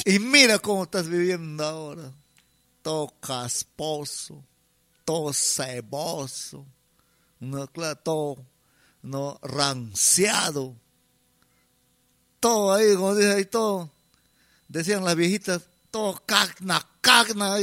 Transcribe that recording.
Y mira cómo estás viviendo ahora. Todo casposo, todo ceboso, no, claro, todo no ranciado. Todo ahí, como dice ahí, todo, decían las viejitas, todo cagna, cagna.